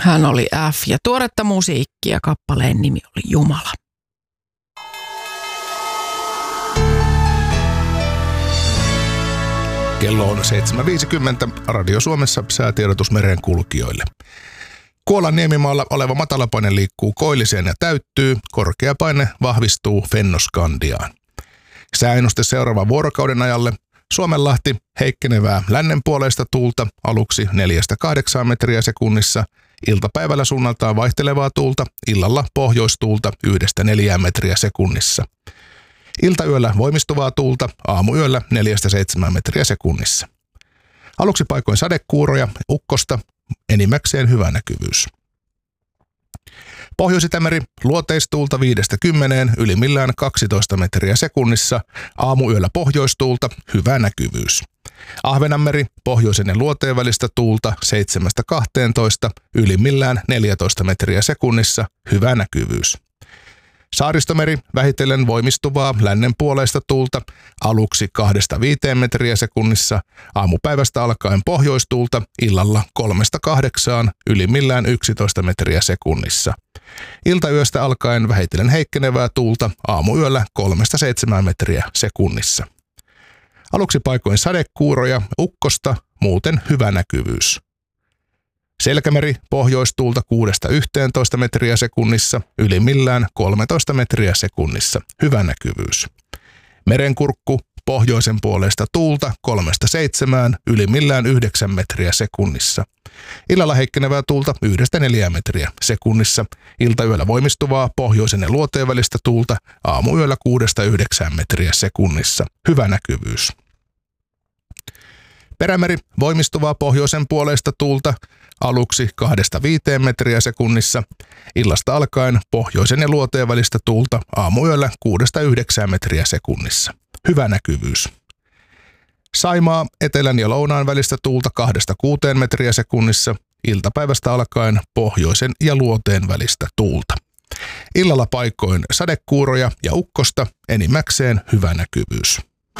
Hän oli F ja tuoretta musiikkia. Kappaleen nimi oli Jumala. Kello on 7.50. Radio Suomessa säätiedotus merenkulkijoille. Kuolan niemimaalla oleva matalapaine liikkuu koilliseen ja täyttyy. Korkea paine vahvistuu Fennoskandiaan. Sääennuste seuraavan vuorokauden ajalle. Suomenlahti heikkenevää lännenpuoleista tuulta aluksi 4-8 metriä sekunnissa. Iltapäivällä suunnaltaan vaihtelevaa tuulta, illalla pohjoistuulta 1-4 metriä sekunnissa. Iltayöllä voimistuvaa tuulta, aamuyöllä 4-7 metriä sekunnissa. Aluksi paikoin sadekuuroja, ukkosta, enimmäkseen hyvä näkyvyys. Pohjois-Itämeri luoteistuulta 5-10, ylimmillään 12 metriä sekunnissa, aamuyöllä pohjoistuulta, hyvä näkyvyys. Ahvenanmeri pohjoisen ja luoteen välistä tuulta 7-12, ylimmillään 14 metriä sekunnissa, hyvä näkyvyys. Saaristomeri vähitellen voimistuvaa lännenpuoleista tuulta aluksi 2-5 metriä sekunnissa, aamupäivästä alkaen pohjoistuulta, illalla 3-8, ylimmillään 11 metriä sekunnissa. Iltayöstä alkaen vähitellen heikkenevää tuulta aamuyöllä 3-7 metriä sekunnissa. Aluksi paikoin sadekuuroja, ukkosta, muuten hyvä näkyvyys. Selkämeri pohjoistuulta 6-11 metriä sekunnissa, ylimmillään 13 metriä sekunnissa, hyvä näkyvyys. Merenkurkku pohjoisen puolesta tuulta 3-7, ylimmillään 9 metriä sekunnissa. Illalla heikkenevää tuulta 1-4 metriä sekunnissa, iltayöllä voimistuvaa pohjoisen ja luoteen välistä tuulta aamuyöllä 6-9 metriä sekunnissa, hyvä näkyvyys. Perämeri voimistuvaa pohjoisen puoleista tuulta aluksi 2-5 metriä sekunnissa, illasta alkaen pohjoisen ja luoteen välistä tuulta aamuyöllä 6-9 metriä sekunnissa, hyvä näkyvyys. Saimaa etelän ja lounaan välistä tuulta 2-6 metriä sekunnissa, iltapäivästä alkaen pohjoisen ja luoteen välistä tuulta. Illalla paikoin sadekuuroja ja ukkosta, enimmäkseen hyvä näkyvyys.